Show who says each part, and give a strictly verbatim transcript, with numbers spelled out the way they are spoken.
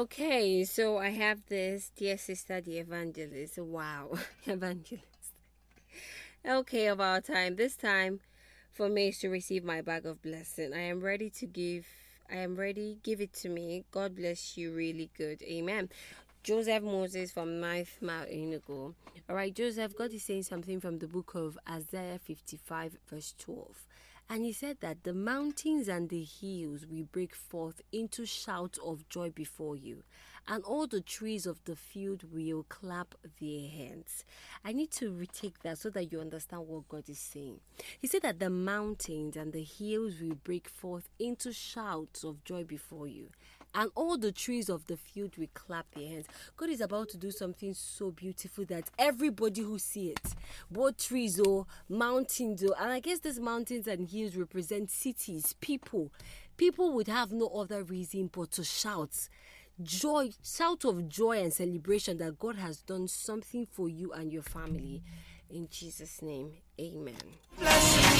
Speaker 1: Okay, so I have this dear sister, the evangelist. Wow, evangelist. Okay, of our time. This time for me is to receive my bag of blessing. I am ready to give. I am ready. Give it to me. God bless you really good. Amen. Joseph Moses from Ninth Mile Enugu. All right, Joseph, God is saying something from the book of Isaiah fifty-five, verse twelve. And he said that the mountains and the hills will break forth into shouts of joy before you, and all the trees of the field will clap their hands. I need to retake that so that you understand what God is saying. He said that the mountains and the hills will break forth into shouts of joy before you, and all the trees of the field will clap their hands. God is about to do something so beautiful that everybody who see it, both trees or mountains, or, and I guess these mountains and hills represent cities, people. People would have no other reason but to shout. Joy, shout of joy and celebration that God has done something for you and your family. In Jesus' name, amen.